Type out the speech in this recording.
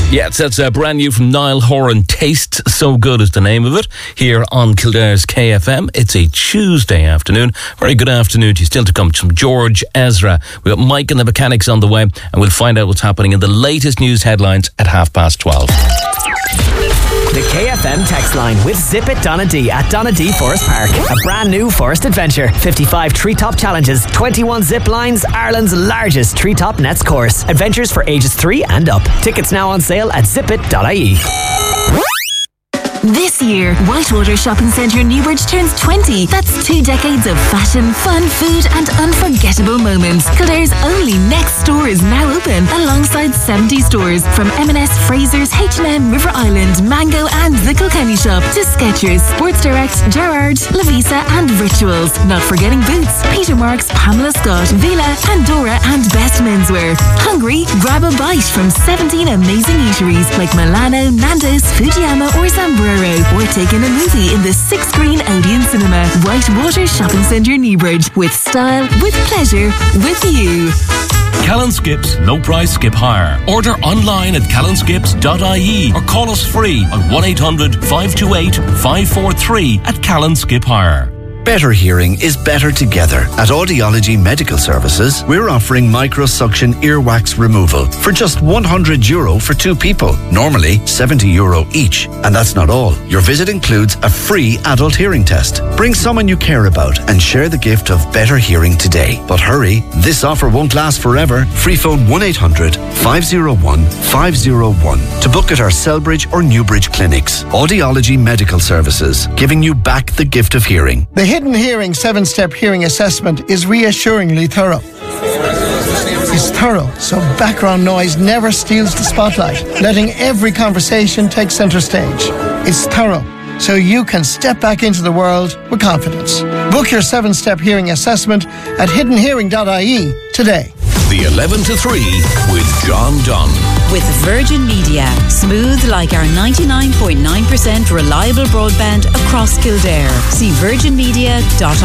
Yeah, that's brand new from Niall Horan. Taste So Good is the name of it, here on Kildare's KFM. It's a Tuesday afternoon. Very good afternoon to you. Still to come from George Ezra. We've got Mike and the Mechanics on the way, and we'll find out what's happening in the latest news headlines at 12:30. The KFM text line with Zip It Donadee at Donadee Forest Park. A brand new forest adventure. 55 treetop challenges, 21 zip lines, Ireland's largest treetop nets course. Adventures for ages 3 and up. Tickets now on sale at zipit.ie. This year, Whitewater Shopping Centre Newbridge turns 20. That's 2 decades of fashion, fun, food and unforgettable moments. Kildare's only next store is now open, alongside 70 stores from M&S, Fraser's, H&M, River Island, Mango and the Kilkenny Shop to Skechers, Sports Direct, Gerrard, Lavisa and Rituals. Not forgetting Boots, Peter Marks, Pamela Scott, Vila, Pandora and Best Menswear. Hungry? Grab a bite from 17 amazing eateries like Milano, Nando's, Fujiyama or Zamburo. Or taking a movie in the 6-screen Odeon Cinema. Whitewater Shopping Centre Newbridge. With style, with pleasure, with you. Callan Skips, no price skip hire. Order online at callanskips.ie or call us free on 1800 528 543 at Callan Skip Hire. Better hearing is better together. At Audiology Medical Services, we're offering microsuction earwax removal for just €100 for 2 people. Normally €70 each. And that's not all. Your visit includes a free adult hearing test. Bring someone you care about and share the gift of better hearing today. But hurry, this offer won't last forever. Free phone 1800 501 501 to book at our Selbridge or Newbridge clinics. Audiology Medical Services, giving you back the gift of hearing. The Hidden Hearing 7-step hearing assessment is reassuringly thorough. It's thorough, so background noise never steals the spotlight, letting every conversation take centre stage. It's thorough, so you can step back into the world with confidence. Book your 7-step hearing assessment at hiddenhearing.ie today. The 11 to 3 with John Dunn. With Virgin Media. Smooth like our 99.9% reliable broadband across Kildare. See virginmedia.ie.